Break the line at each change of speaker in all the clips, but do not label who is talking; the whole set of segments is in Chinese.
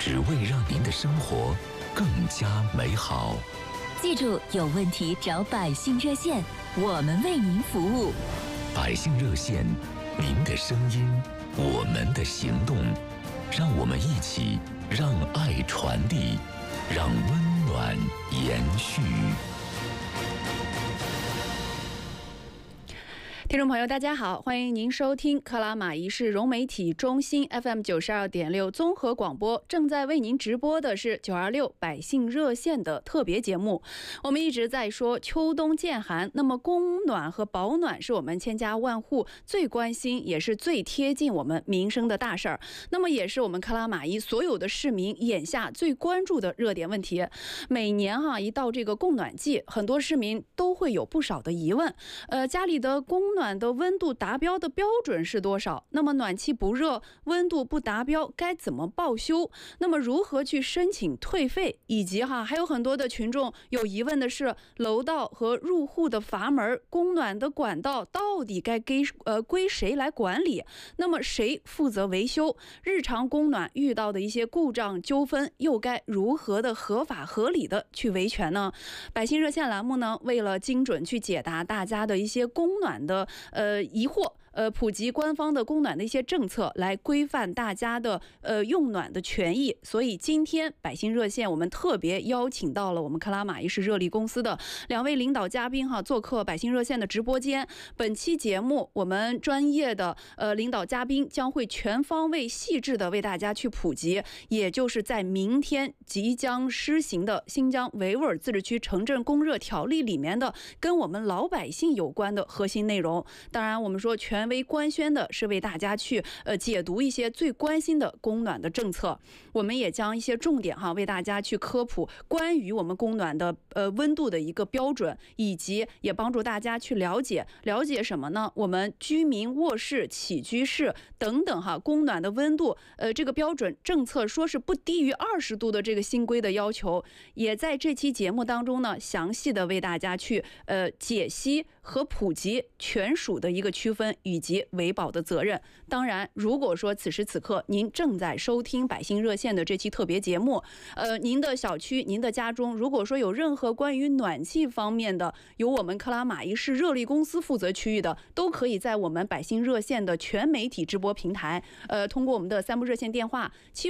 只为让您的生活更加美好。
记住，有问题找百姓热线，我们为您服务。
百姓热线，您的声音，我们的行动，让我们一起让爱传递，让温暖延续。
听众朋友大家好，欢迎您收听克拉玛依市融媒体中心 FM 92.6综合广播，正在为您直播的是926百姓热线的特别节目。我们一直在说秋冬渐寒，那么供暖和保暖是我们千家万户最关心也是最贴近我们民生的大事儿，那么也是我们克拉玛依所有的市民眼下最关注的热点问题。每年一到这个供暖季，很多市民都会有不少的疑问，家里的供暖的温度达标的标准是多少？那么暖气不热，温度不达标该怎么报修？那么如何去申请退费？以及还有很多的群众有疑问的是，楼道和入户的阀门、供暖的管道到底该归谁来管理？那么谁负责维修？日常供暖遇到的一些故障纠纷，又该如何的合法合理的去维权呢？百姓热线栏目呢，为了精准去解答大家的一些供暖的疑惑，普及官方的供暖的一些政策，来规范大家的用暖的权益。所以今天百姓热线我们特别邀请到了我们克拉玛依市热力公司的2位领导嘉宾做客百姓热线的直播间。本期节目我们专业的领导嘉宾将会全方位细致的为大家去普及，也就是在明天即将施行的新疆维吾尔自治区城镇供热条例里面的跟我们老百姓有关的核心内容。当然我们说权威官宣的是为大家去解读一些最关心的供暖的政策，我们也将一些重点为大家去科普关于我们供暖的温度的一个标准，以及也帮助大家去了解什么呢？我们居民卧室、起居室等等供暖的温度这个标准政策说是不低于20度的这个新规的要求，也在这期节目当中呢详细的为大家去解析和普及权属的一个区分以及维保的责任。当然如果说此时此刻您正在收听百姓热线的这期特别节目，您的小区、您的家中如果说有任何关于暖气方面的，由我们克拉玛依市热力公司负责区域的，都可以在我们百姓热线的全媒体直播平台通过我们的3部热线电话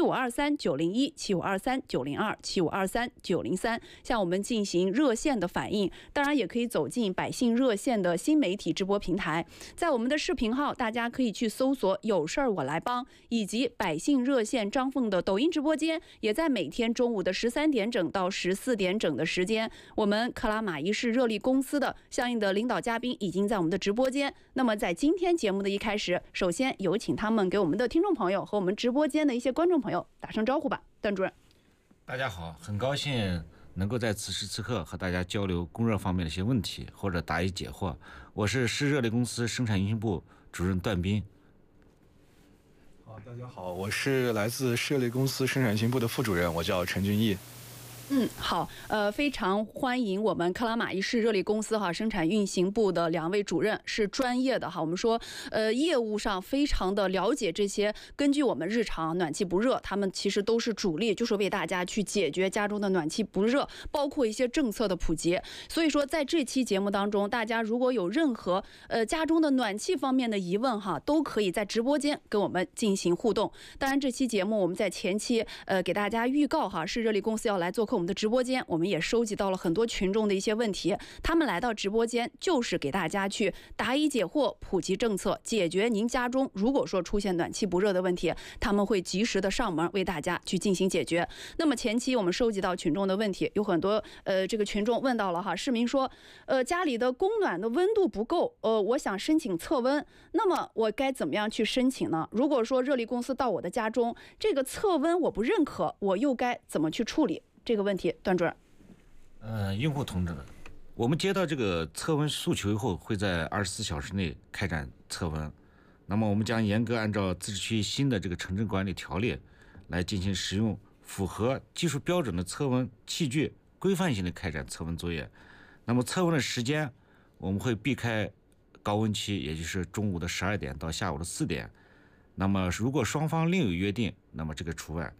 7523-901、7523-902、7523-903向我们进行热线的反映。当然也可以走进百姓热线的新媒体直播平台，在我们的视频号大家可以去搜索有事儿我来帮，以及百姓热线张凤的抖音直播间，也在每天中午的13点整到14点整的时间，我们克拉玛依市热力公司的相应的领导嘉宾已经在我们的直播间。那么在今天节目的一开始，首先有请他们给我们的听众朋友和我们直播间的一些观众朋友打声招呼吧。段主任。
大家好，很高兴能够在此时此刻和大家交流供热方面的一些问题，或者答疑解惑。我是市热力公司生产运行部主任段斌。
好，大家好，我是来自市热力公司生产运行部的副主任，我叫陈俊义。
好，非常欢迎我们克拉玛依市热力公司生产运行部的2位主任，是专业的我们说业务上非常的了解这些，根据我们日常暖气不热，他们其实都是主力，就是为大家去解决家中的暖气不热，包括一些政策的普及。所以说在这期节目当中，大家如果有任何家中的暖气方面的疑问都可以在直播间跟我们进行互动。当然这期节目我们在前期给大家预告市热力公司要来做客我们的直播间，我们也收集到了很多群众的一些问题，他们来到直播间就是给大家去答疑解惑、普及政策，解决您家中如果说出现暖气不热的问题，他们会及时的上门为大家去进行解决。那么前期我们收集到群众的问题，有很多这个群众问到了市民说家里的供暖的温度不够，我想申请测温，那么我该怎么样去申请呢？如果说热力公司到我的家中，这个测温我不认可，我又该怎么去处理这个问题？段主任。
用户同志，我们接到这个测温诉求以后，会在24小时内开展测温。那么我们将严格按照自治区新的这个城镇管理条例来进行使用符合技术标准的测温器具，规范性的开展测温作业。那么测温的时间，我们会避开高温期，也就是中午的12点到下午的4点。那么如果双方另有约定，那么这个除外。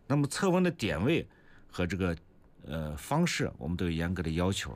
那么测温的点位和这个方式，我们都有严格的要求。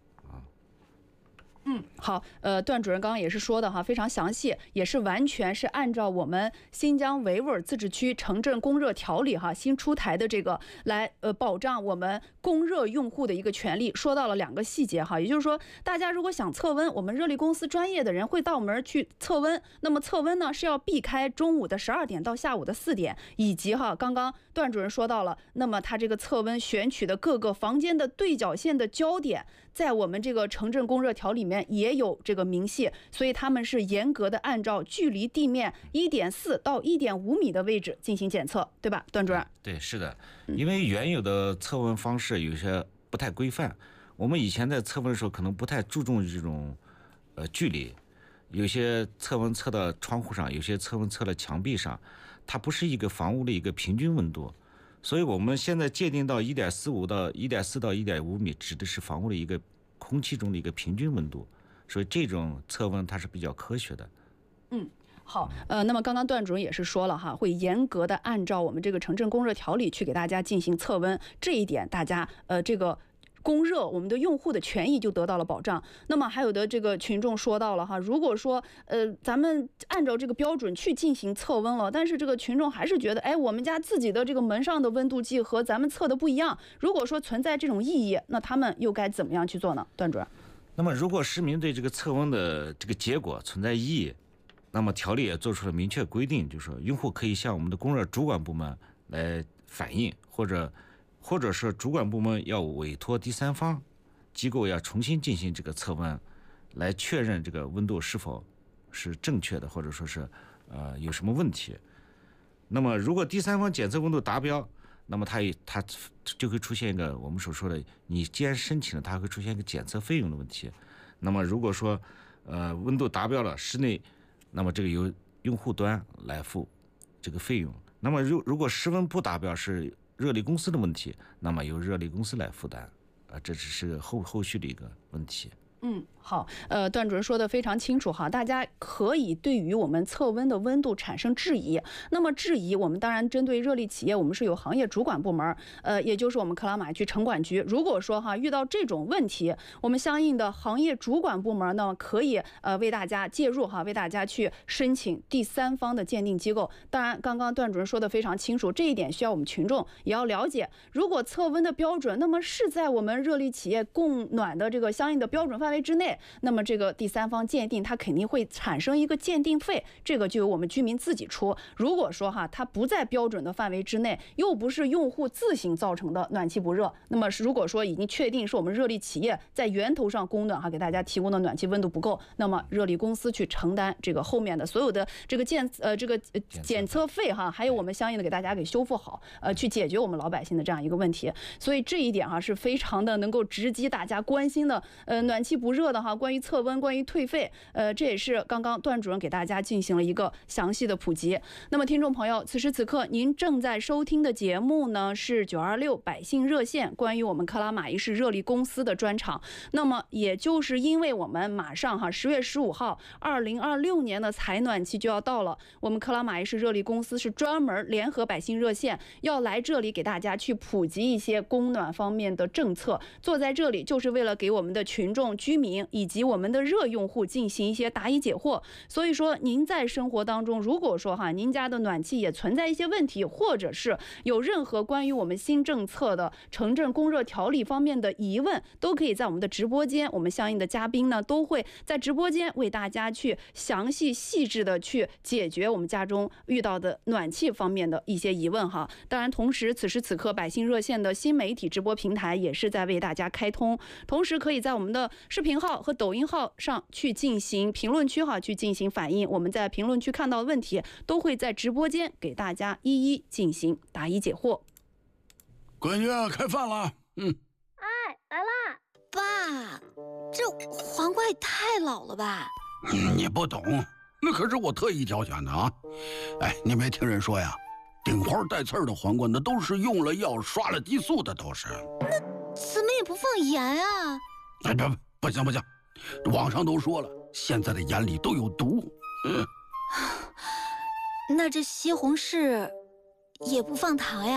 好，段主任刚刚也是说的哈，非常详细，也是完全是按照我们新疆维吾尔自治区城镇供热条例哈新出台的这个来保障我们供热用户的一个权利，说到了2个细节哈，也就是说，大家如果想测温，我们热力公司专业的人会到门去测温，那么测温呢是要避开中午的12点到下午的4点，以及哈刚刚段主任说到了，那么他这个测温选取的各个房间的对角线的焦点，在我们这个城镇供热条里面也有这个明细，所以他们是严格的按照距离地面1.4到1.5米的位置进行检测，对吧，段主任？
对，是的，因为原有的测温方式有些不太规范，我们以前在测温的时候可能不太注重这种距离，有些测温测到窗户上，有些测温测到墙壁上，它不是一个房屋的一个平均温度。所以我们现在界定到1.45到1.4到1.5米，指的是房屋的一个空气中的一个平均温度，所以这种测温它是比较科学的。
好，那么刚刚段主任也是说了哈，会严格的按照我们这个城镇供热条例去给大家进行测温，这一点大家这个供热，我们的用户的权益就得到了保障。那么还有的这个群众说到了哈，如果说咱们按照这个标准去进行测温了，但是这个群众还是觉得，哎，我们家自己的这个门上的温度计和咱们测的不一样，如果说存在这种异议，那他们又该怎么样去做呢？段主任。
那么如果市民对这个测温的这个结果存在异议，那么条例也做出了明确规定，就是说用户可以向我们的供热主管部门来反映，或者是主管部门要委托第三方机构要重新进行这个测温，来确认这个温度是否是正确的，或者说是有什么问题。那么如果第三方检测温度达标，那么它就会出现一个我们所说的，你既然申请了，它会出现一个检测费用的问题。那么如果说温度达标了，室内，那么这个由用户端来付这个费用。那么如果室温不达标，是热力公司的问题，那么由热力公司来负担，这只是后续的一个问题。
好，段主任说的非常清楚哈，大家可以对于我们测温的温度产生质疑。那么质疑，我们当然针对热力企业，我们是有行业主管部门，也就是我们克拉玛依区城管局。如果说哈遇到这种问题，我们相应的行业主管部门呢，可以为大家介入哈，为大家去申请第三方的鉴定机构。当然，刚刚段主任说的非常清楚，这一点需要我们群众也要了解。如果测温的标准，那么是在我们热力企业供暖的这个相应的标准范围之内，那么这个第三方鉴定它肯定会产生一个鉴定费，这个就由我们居民自己出。如果说哈它不在标准的范围之内，又不是用户自行造成的暖气不热，那么如果说已经确定是我们热力企业在源头上供暖哈，给大家提供的暖气温度不够，那么热力公司去承担这个后面的所有的这个检测费哈，还有我们相应的给大家给修复好，去解决我们老百姓的这样一个问题。所以这一点哈是非常的能够直击大家关心的，暖气不热的哈，关于测温，关于退费，这也是刚刚段主任给大家进行了一个详细的普及。那么听众朋友，此时此刻您正在收听的节目呢是926百姓热线，关于我们克拉玛依市热力公司的专场。那么也就是因为我们马上哈10月15号2026年的采暖期就要到了，我们克拉玛依市热力公司是专门联合百姓热线要来这里给大家去普及一些供暖方面的政策，坐在这里就是为了给我们的群众居民以及我们的热用户进行一些答疑解惑。所以说您在生活当中，如果说哈您家的暖气也存在一些问题，或者是有任何关于我们新政策的城镇供热条例方面的疑问，都可以在我们的直播间，我们相应的嘉宾呢都会在直播间为大家去详细细致的去解决我们家中遇到的暖气方面的一些疑问哈。当然同时此时此刻百姓热线的新媒体直播平台也是在为大家开通，同时可以在我们的视频号和抖音号上去进行评论区哈，去进行反映。我们在评论区看到的问题，都会在直播间给大家一一进行答疑解惑。
闺女，开饭了。
哎，来啦！爸，这黄瓜也太老了吧？
你不懂，那可是我特意挑选的啊。哎，你没听人说呀？顶花带刺儿的黄瓜，那都是用了药、刷了激素的，都是。
那怎么也不放盐啊？
哎，不行，网上都说了，现在的盐里都有毒。
那这西红柿也不放糖呀？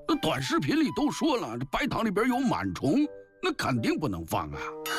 那短视频里都说了，这白糖里边有螨虫，那肯定不能放啊。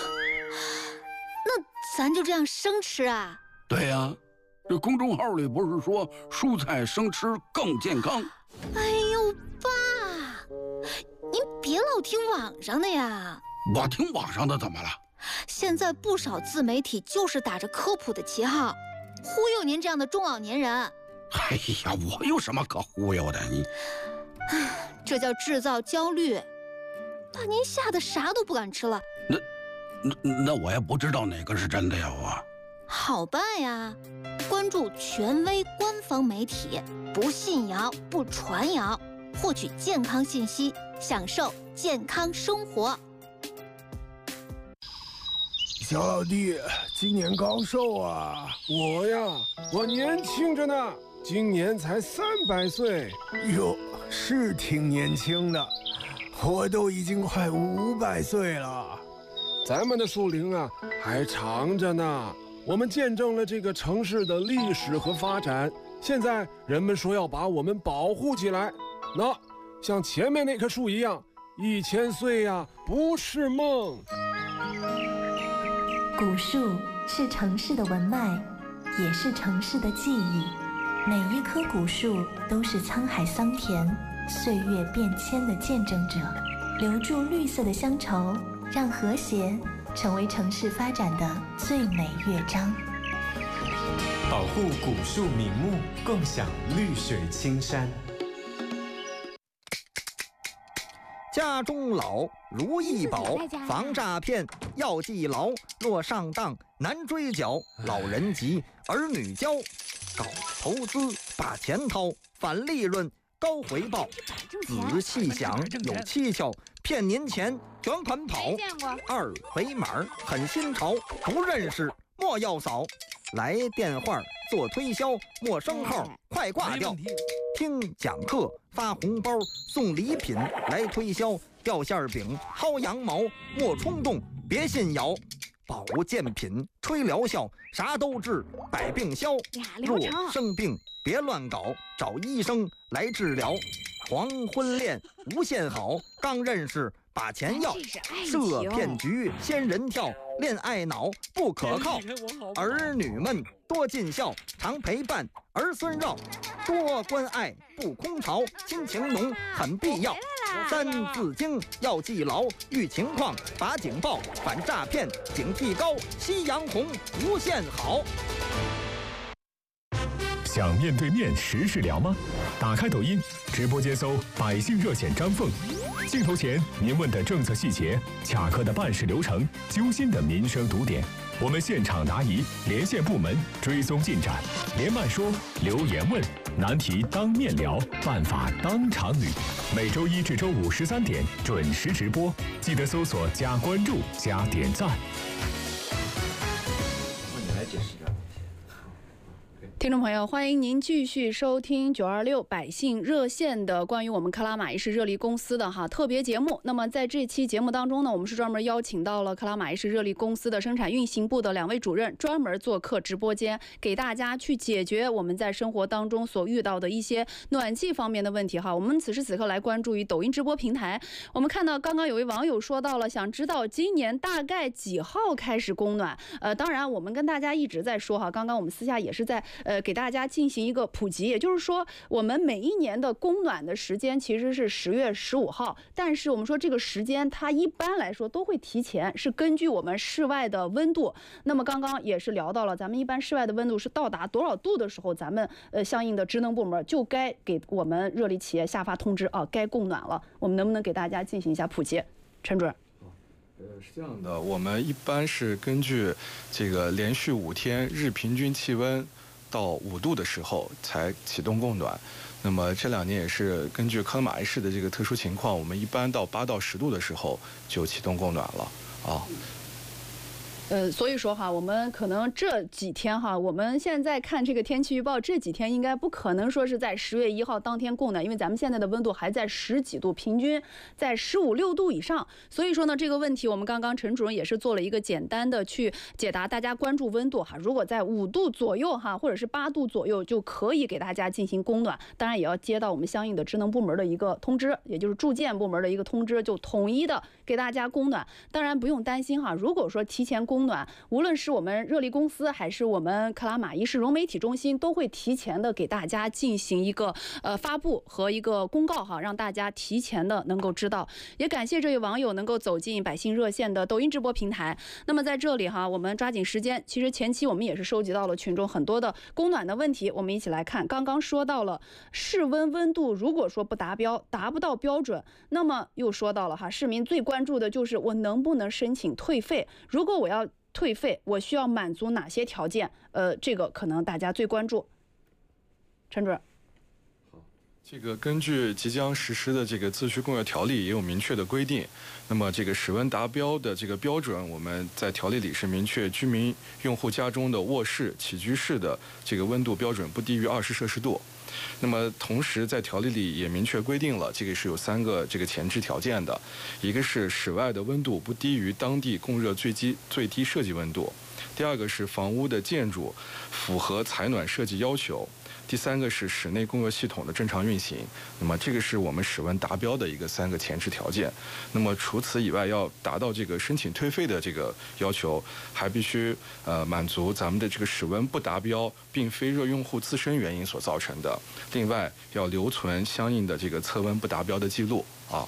那咱就这样生吃啊？
对呀，这公众号里不是说蔬菜生吃更健康？
哎呦，爸，您别老听网上的呀。
我听网上的怎么了？
现在不少自媒体就是打着科普的旗号，忽悠您这样的中老年人。
哎呀，我有什么可忽悠的？你，
这叫制造焦虑，把您吓得啥都不敢吃了。
那我也不知道哪个是真的呀，我。
好办呀，关注权威官方媒体，不信谣不传谣，获取健康信息，享受健康生活。
小老弟，今年高寿啊？我呀，我年轻着呢，今年才300岁。哟，是挺年轻的，我都已经快500岁了。咱们的树龄啊，还长着呢。我们见证了这个城市的历史和发展，现在人们说要把我们保护起来。那像前面那棵树一样，1000岁呀，不是梦。
古树是城市的文脉，也是城市的记忆。每一棵古树都是沧海桑田、岁月变迁的见证者，留住绿色的乡愁，让和谐成为城市发展的最美乐章。
保护古树名木，共享绿水青山。
家中老，如意宝，防诈骗要记牢。若上当难追缴，老人急，儿女教。搞投资把钱掏，返利润高回报。仔细想有蹊跷，骗您钱卷款跑。二维码很新潮，不认识莫要扫。来电话做推销，陌生号快挂掉。听讲课发红包送礼品来推销，掉馅饼薅羊毛莫冲动别信谣。保健品吹疗效啥都治，百病消。若生病别乱搞，找医生来治疗。黄昏恋无限好，刚认识把钱要。设骗局仙人跳，恋爱脑不可靠。儿女们多尽孝，常陪伴儿孙绕。多关爱不空巢，亲情浓很必要。三字经要记牢，遇情况把警报，反诈骗警惕高，夕阳红无限好。
想面对面实时聊吗？打开抖音直播间搜“百姓热线张凤”，镜头前您问的政策细节，卡壳的办事流程，揪心的民生堵点，我们现场答疑，连线部门追踪进展，连麦说，留言问，难题当面聊，办法当场捋。每周1至周5 13点准时直播，记得搜索加关注加点赞。
你来解释一下。
听众朋友，欢迎您继续收听926百姓热线的关于我们克拉玛依士热力公司的特别节目。那么在这期节目当中呢，我们是专门邀请到了克拉玛依士热力公司的生产运行部的2位主任，专门做客直播间，给大家去解决我们在生活当中所遇到的一些暖气方面的问题我们此时此刻来关注于抖音直播平台，我们看到刚刚有位网友说到了，想知道今年大概几号开始供暖。当然我们跟大家一直在说刚刚我们私下也是在给大家进行一个普及，也就是说我们每一年的供暖的时间其实是10月15号，但是我们说这个时间它一般来说都会提前，是根据我们室外的温度。那么刚刚也是聊到了，咱们一般室外的温度是到达多少度的时候，咱们相应的职能部门就该给我们热力企业下发通知该供暖了。我们能不能给大家进行一下普及？陈主任。
是这样的，我们一般是根据这个连续5天日平均气温到5度的时候才启动供暖。那么这2年也是根据克拉玛依士的这个特殊情况，我们一般到8到10度的时候就启动供暖了
所以说哈，我们可能这几天哈，我们现在看这个天气预报，这几天应该不可能说是在10月1号当天供暖，因为咱们现在的温度还在10几度，平均在15、16度以上。所以说呢，这个问题我们刚刚陈主任也是做了一个简单的去解答，大家关注温度哈，如果在5度左右哈，或者是8度左右，就可以给大家进行供暖。当然也要接到我们相应的职能部门的一个通知，也就是住建部门的一个通知，就统一的给大家供暖。当然不用担心哈，如果说提前供暖，无论是我们热力公司还是我们克拉玛依市融媒体中心，都会提前的给大家进行一个发布和一个公告哈，让大家提前的能够知道。也感谢这位网友能够走进百姓热线的抖音直播平台。那么在这里哈，我们抓紧时间，其实前期我们也是收集到了群众很多的供暖的问题，我们一起来看。刚刚说到了室温温度如果说不达标，达不到标准，那么又说到了哈，市民最关注的就是我能不能申请退费，如果我要退费，我需要满足哪些条件？这个可能大家最关注。陈主任。
这个根据即将实施的这个自需供热条例也有明确的规定，那么这个室温达标的这个标准，我们在条例里是明确居民用户家中的卧室、起居室的这个温度标准不低于20摄氏度。那么同时在条例里也明确规定了，这个是有3个这个前置条件的，一个是室外的温度不低于当地供热最低设计温度，第2个是房屋的建筑符合采暖设计要求，第3个是室内供热系统的正常运行。那么这个是我们室温达标的一个3个前置条件。那么除此以外，要达到这个申请退费的这个要求，还必须满足咱们的这个室温不达标并非热用户自身原因所造成的。另外要留存相应的这个测温不达标的记录啊。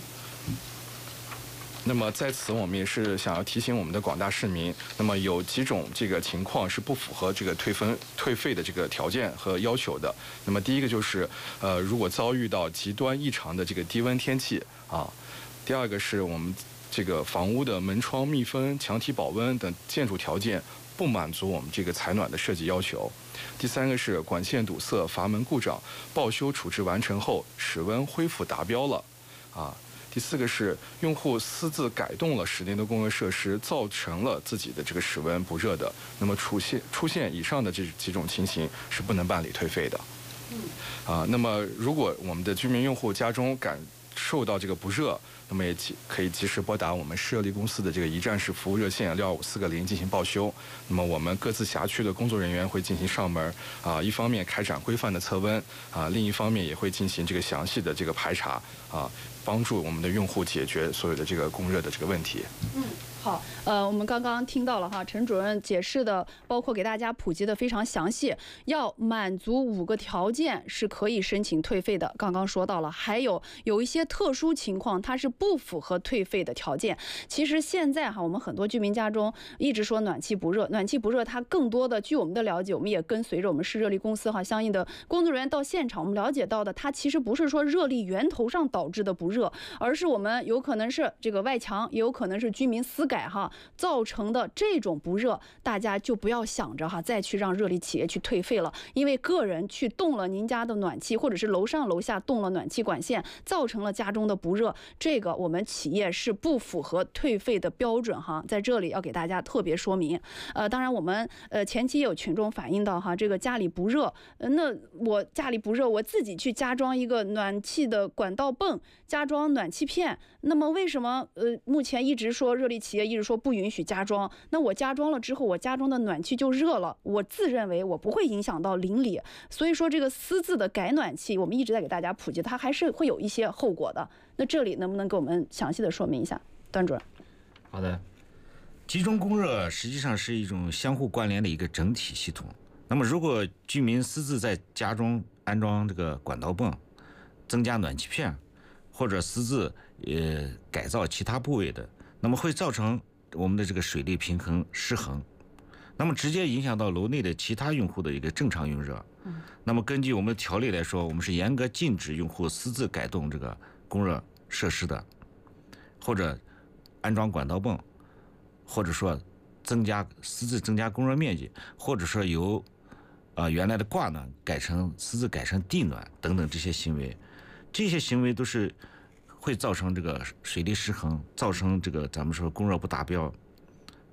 那么在此我们也是想要提醒我们的广大市民，那么有几种这个情况是不符合这个退费的这个条件和要求的。那么第一个就是如果遭遇到极端异常的这个低温天气啊，第2个是我们这个房屋的门窗密封、墙体保温等建筑条件不满足我们这个采暖的设计要求。第3个是管线堵塞、阀门故障，报修处置完成后室温恢复达标了啊。第4个是用户私自改动了室内的供热设施，造成了自己的这个室温不热的，那么出现以上的这几种情形是不能办理退费的。那么如果我们的居民用户家中感受到这个不热，那么也可以及时拨打我们市热力公司的这个一站式服务热线625440进行报修。那么我们各自辖区的工作人员会进行上门一方面开展规范的测温另一方面也会进行这个详细的这个排查帮助我们的用户解决所有的这个供热的这个问题。
好，我们刚刚听到了哈，陈主任解释的，包括给大家普及的非常详细，要满足5个条件是可以申请退费的。刚刚说到了，还有一些特殊情况，它是不符合退费的条件。其实现在哈，我们很多居民家中一直说暖气不热，它更多的，据我们的了解，我们也跟随着我们市热力公司哈相应的工作人员到现场，我们了解到的，它其实不是说热力源头上导致的不热，而是我们有可能是这个外墙，也有可能是居民私改造成的这种不热，大家就不要想着再去让热力企业去退费了，因为个人去动了您家的暖气，或者是楼上楼下动了暖气管线，造成了家中的不热，这个我们企业是不符合退费的标准在这里要给大家特别说明。当然我们前期也有群众反映到这个家里不热，那我家里不热，我自己去加装一个暖气的管道泵，加装暖气片，那么为什么目前一直说热力企业一直说不允许加装？那我加装了之后，我家中的暖气就热了，我自认为我不会影响到邻里，所以说这个私自的改暖气，我们一直在给大家普及，它还是会有一些后果的。那这里能不能给我们详细的说明一下，段主任？
好的，集中供热实际上是一种相互关联的一个整体系统。那么如果居民私自在家中安装这个管道泵，增加暖气片，或者私自改造其他部位的，那么会造成我们的这个水力平衡失衡，那么直接影响到楼内的其他用户的一个正常用热。那么根据我们的条例来说，我们是严格禁止用户私自改动这个供热设施的，或者安装管道泵，或者说私自增加供热面积，或者说由原来的挂暖私自改成地暖等等这些行为都是会造成这个水力失衡，造成这个咱们说供热不达标，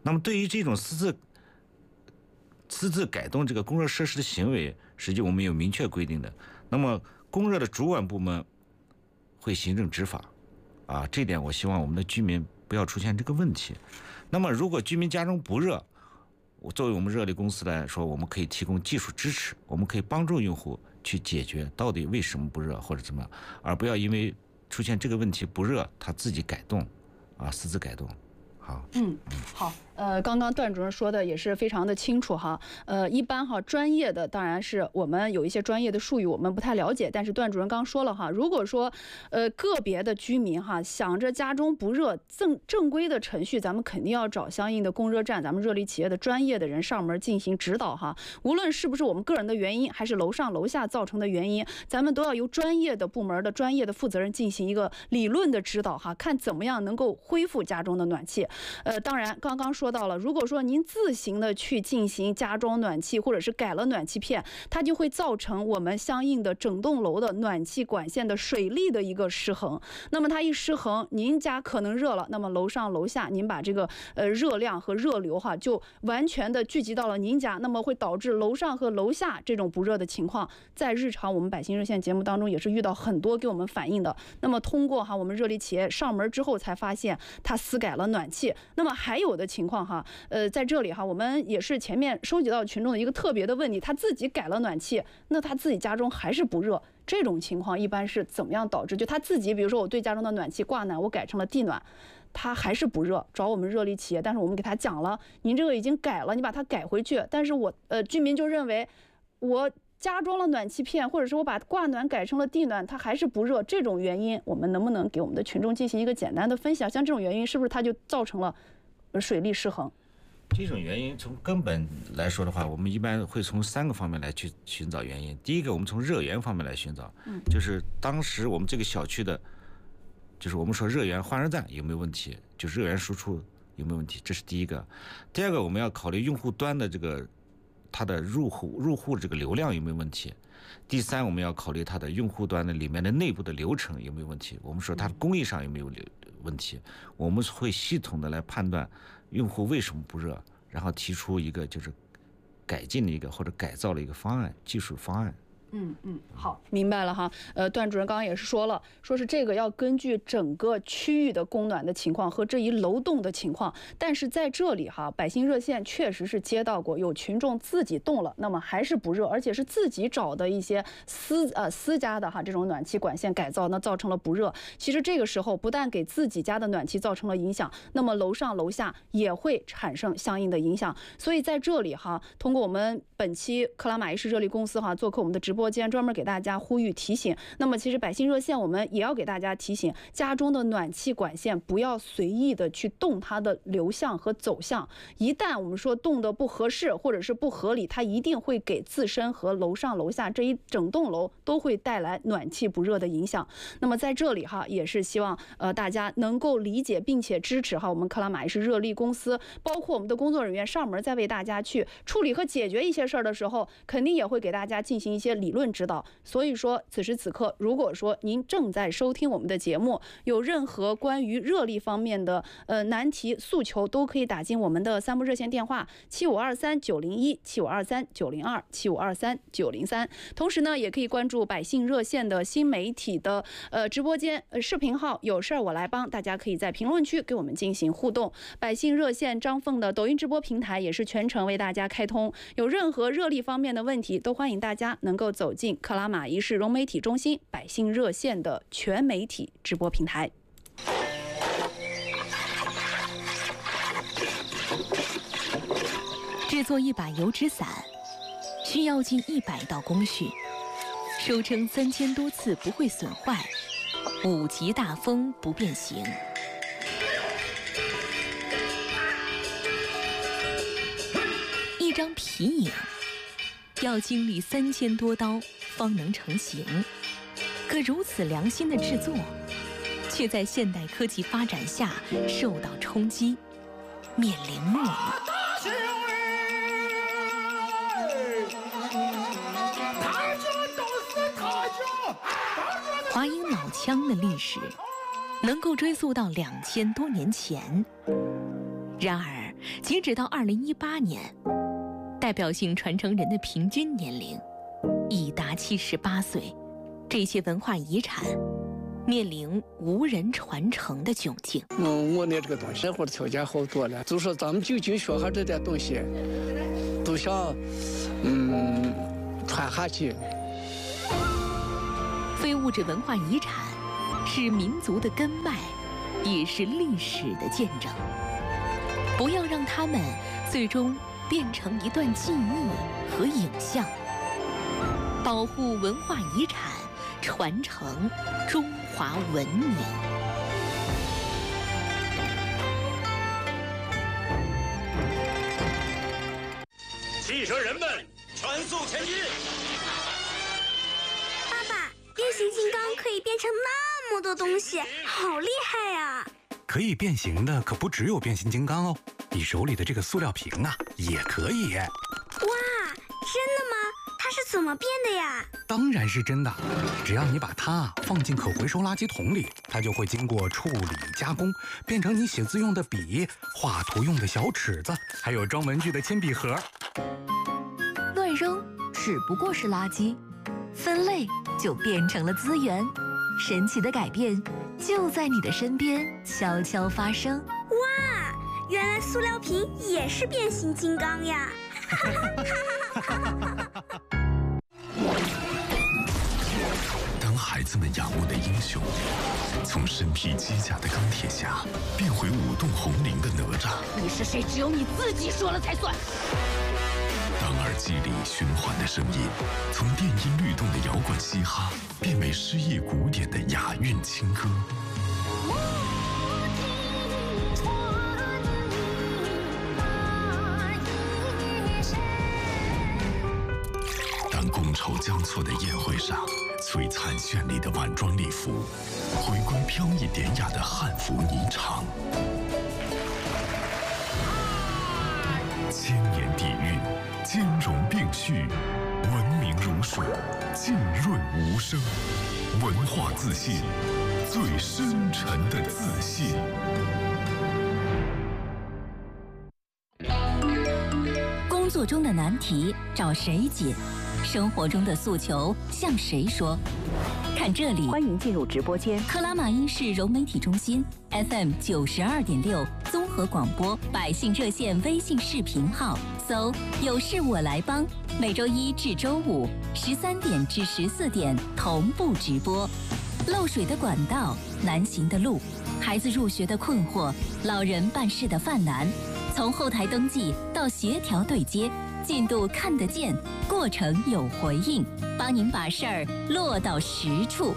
那么对于这种私自改动这个供热设施的行为，实际我们有明确规定的。那么供热的主管部门会行政执法，这点我希望我们的居民不要出现这个问题。那么如果居民家中不热，作为我们热力公司来说，我们可以提供技术支持，我们可以帮助用户去解决到底为什么不热或者怎么样，而不要因为出现这个问题不热，他自己改动，私自改动。好，
好，刚刚段主任说的也是非常的清楚哈，一般哈专业的当然是我们有一些专业的术语我们不太了解，但是段主任刚说了哈，如果说个别的居民哈想着家中不热，正规的程序咱们肯定要找相应的供热站，咱们热力企业的专业的人上门进行指导哈，无论是不是我们个人的原因，还是楼上楼下造成的原因，咱们都要由专业的部门的专业的负责人进行一个理论的指导哈，看怎么样能够恢复家中的暖气。当然刚刚说到了，如果说您自行的去进行加装暖气，或者是改了暖气片，它就会造成我们相应的整栋楼的暖气管线的水力的一个失衡。那么它一失衡，您家可能热了，那么楼上楼下您把这个热量和热流哈就完全的聚集到了您家，那么会导致楼上和楼下这种不热的情况。在日常我们百姓热线节目当中也是遇到很多给我们反映的。那么通过我们热力企业上门之后才发现它私改了暖气。那么还有的情况哈，在这里哈，我们也是前面收集到群众的一个特别的问题，他自己改了暖气，那他自己家中还是不热，这种情况一般是怎么样导致？就他自己，比如说我对家中的暖气挂暖，我改成了地暖，他还是不热，找我们热力企业，但是我们给他讲了，您这个已经改了，你把它改回去，但是我居民就认为我加装了暖气片，或者是我把挂暖改成了地暖，它还是不热，这种原因我们能不能给我们的群众进行一个简单的分享？像这种原因是不是它就造成了水力失衡？
这种原因从根本来说的话，我们一般会从3个方面来去寻找原因。第一个，我们从热源方面来寻找，就是当时我们这个小区的，就是我们说热源换热站有没有问题，就是热源输出有没有问题，这是第一个。第二个，我们要考虑用户端的这个它的入户这个流量有没有问题。第三，我们要考虑它的用户端的里面的内部的流程有没有问题，我们说它的工艺上有没有问题，我们会系统的来判断用户为什么不热，然后提出一个就是改进的一个或者改造的一个方案，技术方案。
好，明白了哈。段主任刚刚也是说了，说是这个要根据整个区域的供暖的情况和这一楼栋的情况。但是在这里哈，百姓热线确实是接到过有群众自己动了，那么还是不热，而且是自己找的一些私家的哈这种暖气管线改造，那造成了不热。其实这个时候不但给自己家的暖气造成了影响，那么楼上楼下也会产生相应的影响。所以在这里哈，通过我们本期克拉玛依市热力公司哈做客我们的直播间，专门给大家呼吁提醒。那么其实百姓热线我们也要给大家提醒，家中的暖气管线不要随意的去动它的流向和走向，一旦我们说动的不合适或者是不合理，它一定会给自身和楼上楼下这一整栋楼都会带来暖气不热的影响。那么在这里哈，也是希望大家能够理解并且支持哈我们克拉玛依市热力公司，包括我们的工作人员上门在为大家去处理和解决一些事儿的时候，肯定也会给大家进行一些理论指导。所以说此时此刻，如果说您正在收听我们的节目，有任何关于热力方面的难题诉求，都可以打进我们的3部热线电话7523-901、7523-902、7523-903。同时呢，也可以关注百姓热线的新媒体的直播间视频号，有事儿我来帮，大家可以在评论区给我们进行互动。百姓热线张凤的抖音直播平台也是全程为大家开通，有任何热力方面的问题，都欢迎大家能够走进克拉玛依市融媒体中心百姓热线的全媒体直播平台。
制作一把油纸伞需要近100道工序，收撑3000多次不会损坏，5级大风不变形。一张皮影要经历3000多刀方能成型，可如此良心的制作，却在现代科技发展下受到冲击，面临没落。华阴老腔的历史能够追溯到2000多年前，然而截止到2018年，代表性传承人的平均年龄已达78岁，这些文化遗产面临无人传承的窘境。
我那这个东西，那会儿条件好多了，就说咱们就学下这点东西，都想传下去。
非物质文化遗产是民族的根脉，也是历史的见证。不要让它们最终变成一段记忆和影像。保护文化遗产，传承中华文明。
汽车人们，全速前进！
爸爸，变形金刚可以变成那么多东西，好厉害呀！
可以变形的可不只有变形金刚哦，你手里的这个塑料瓶啊，也可以。
哇，真的吗？它是怎么变的呀？
当然是真的，只要你把它放进可回收垃圾桶里，它就会经过处理加工，变成你写字用的笔、画图用的小尺子，还有装文具的铅笔盒。
乱扔只不过是垃圾，分类就变成了资源。神奇的改变就在你的身边悄悄发生。
哇，原来塑料瓶也是变形金刚呀！
当孩子们仰慕的英雄，从身披机甲的钢铁侠变回舞动红绫的哪吒，
你是谁，只有你自己说了才算。
当耳机里循环的声音，从电音律动的摇滚嘻哈变为诗意古典的雅韵情歌。当觥筹交错的宴会上，璀璨绚丽的晚装礼服回归飘逸典雅的汉服霓裳。千年底蕴，兼容并蓄，文明如水，浸润无声，文化自信，最深沉的自信。
工作中的难题找谁解？生活中的诉求向谁说？看这里，欢迎进入直播间。克拉玛依市融媒体中心 FM 92.6综合广播百姓热线微信视频号，搜“有事我来帮”，每周一至周五13点至14点同步直播。漏水的管道，难行的路，孩子入学的困惑，老人办事的犯难，从后台登记到协调对接。进度看得见，过程有回应，帮您把事儿落到实处。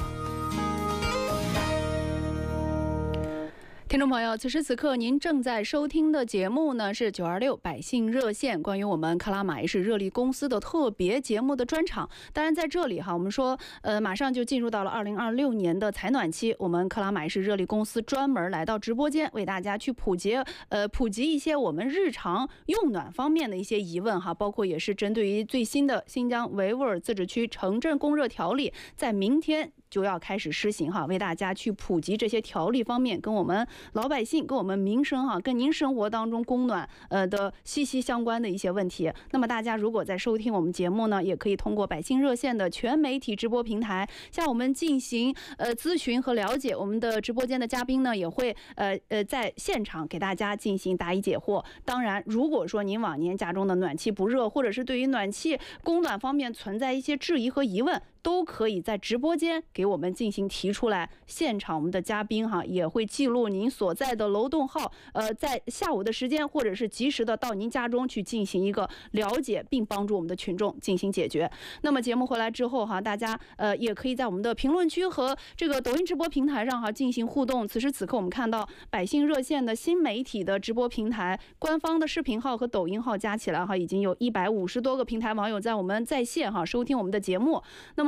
听众朋友，此时此刻您正在收听的节目呢是926百姓热线，关于我们克拉玛依市热力公司的特别节目的专场。当然在这里哈，我们说马上就进入到了2026年的采暖期，我们克拉玛依市热力公司专门来到直播间，为大家去普及一些我们日常用暖方面的一些疑问哈，包括也是针对于最新的新疆维吾尔自治区城镇供热条例，在明天就要开始施行哈，为大家去普及这些条例方面跟我们老百姓、跟我们民生哈、跟您生活当中供暖的息息相关的一些问题。那么大家如果在收听我们节目呢，也可以通过百姓热线的全媒体直播平台向我们进行咨询和了解。我们的直播间的嘉宾呢，也会在现场给大家进行答疑解惑。当然，如果说您往年家中的暖气不热，或者是对于暖气供暖方面存在一些质疑和疑问，都可以在直播间给我们进行提出来。现场我们的嘉宾哈也会记录您所在的楼栋号，在下午的时间或者是及时的到您家中去进行一个了解，并帮助我们的群众进行解决。那么节目回来之后哈，大家也可以在我们的评论区和这个抖音直播平台上哈进行互动。此时此刻我们看到百姓热线的新媒体的直播平台官方的视频号和抖音号加起来哈，已经有150多个平台网友在我们在线哈收听我们的节目。那么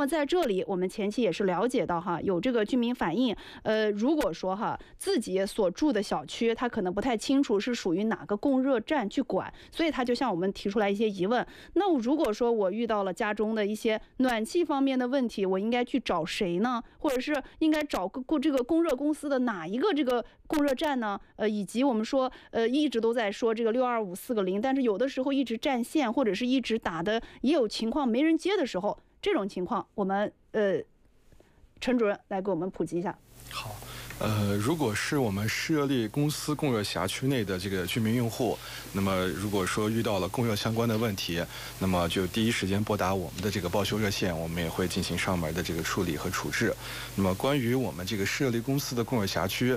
在这里我们前期也是了解到哈，有这个居民反映，如果说哈自己所住的小区他可能不太清楚是属于哪个供热站去管，所以他就向我们提出来一些疑问。那如果说我遇到了家中的一些暖气方面的问题，我应该去找谁呢？或者是应该找这个供热公司的哪一个这个供热站呢？以及我们说一直都在说这个62540，但是有的时候一直占线或者是一直打的也有情况没人接的时候，这种情况我们陈主任来给我们普及一下。
好。如果是我们设立公司供热辖区内的这个居民用户，那么如果说遇到了供热相关的问题，那么就第一时间拨打我们的这个报修热线，我们也会进行上门的这个处理和处置。那么关于我们这个设立公司的供热辖区，